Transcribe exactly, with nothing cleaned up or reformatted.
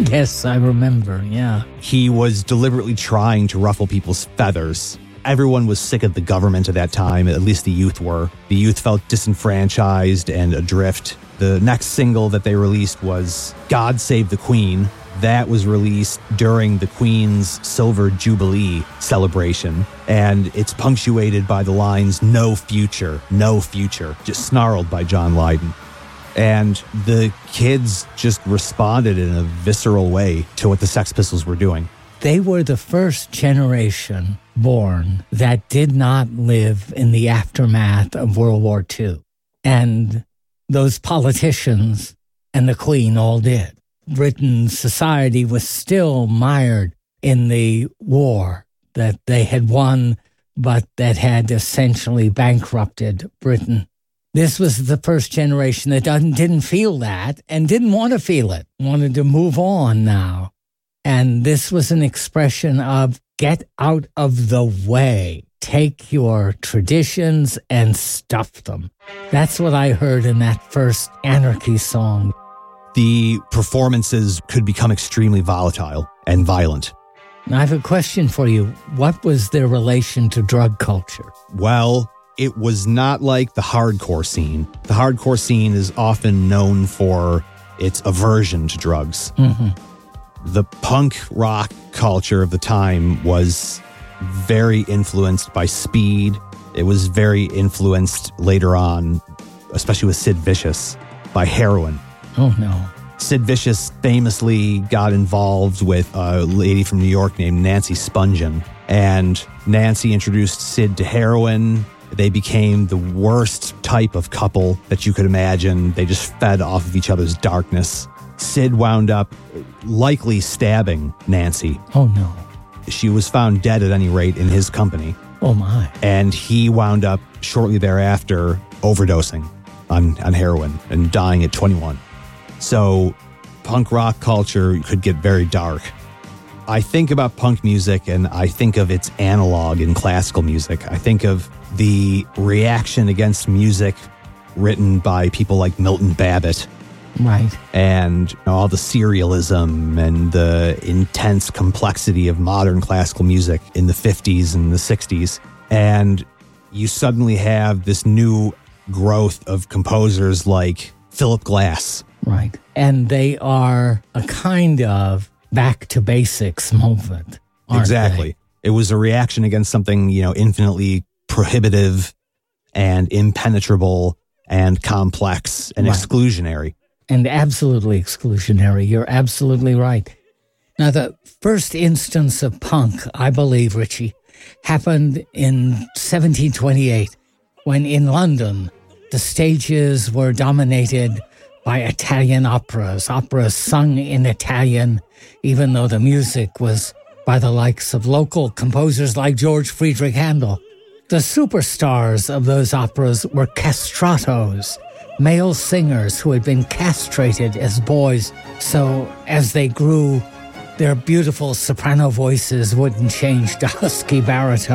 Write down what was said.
Yes, I remember, yeah. He was deliberately trying to ruffle people's feathers. Everyone was sick of the government at that time, at least the youth were. The youth felt disenfranchised and adrift. The next single that they released was God Save the Queen. That was released during the Queen's Silver Jubilee celebration, and it's punctuated by the lines, "No future, no future," just snarled by John Lydon. And the kids just responded in a visceral way to what the Sex Pistols were doing. They were the first generation born that did not live in the aftermath of World War Two. And those politicians and the Queen all did. Britain's society was still mired in the war that they had won, but that had essentially bankrupted Britain. This was the first generation that didn't feel that and didn't want to feel it, wanted to move on now. And this was an expression of get out of the way. Take your traditions and stuff them. That's what I heard in that first Anarchy song. The performances could become extremely volatile and violent. I have a question for you. What was their relation to drug culture? Well, it was not like the hardcore scene. The hardcore scene is often known for its aversion to drugs. Mm-hmm. The punk rock culture of the time was very influenced by speed. It was very influenced later on, especially with Sid Vicious, by heroin. Oh, no. Sid Vicious famously got involved with a lady from New York named Nancy Spungen, and Nancy introduced Sid to heroin. They became the worst type of couple that you could imagine. They just fed off of each other's darkness. Sid wound up likely stabbing Nancy. Oh, no. She was found dead at any rate in his company. Oh, my. And he wound up shortly thereafter overdosing on, on heroin and dying at twenty-one. So punk rock culture could get very dark. I think about punk music and I think of its analog in classical music. I think of the reaction against music written by people like Milton Babbitt. Right. And you know, all the serialism and the intense complexity of modern classical music in the fifties and the sixties. And you suddenly have this new growth of composers like Philip Glass. Right. And they are a kind of back to basics movement. Exactly. They? It was a reaction against something, you know, infinitely prohibitive and impenetrable and complex and right. exclusionary. And absolutely exclusionary. You're absolutely right. Now, the first instance of punk, I believe, Richie, happened in seventeen twenty-eight when in London the stages were dominated by Italian operas, operas sung in Italian, even though the music was by the likes of local composers like George Friedrich Handel. The superstars of those operas were castratos, male singers who had been castrated as boys, so as they grew, their beautiful soprano voices wouldn't change to husky baritone.